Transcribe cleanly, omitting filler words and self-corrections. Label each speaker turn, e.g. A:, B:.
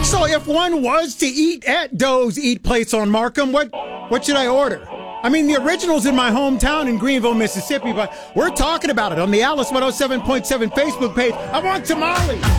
A: So if one was to eat at Doe's Eat Place on Markham, what should I order? I mean, the original's in my hometown in Greenville, Mississippi, but we're talking about it on the Alice 107.7 Facebook page. I want tamales.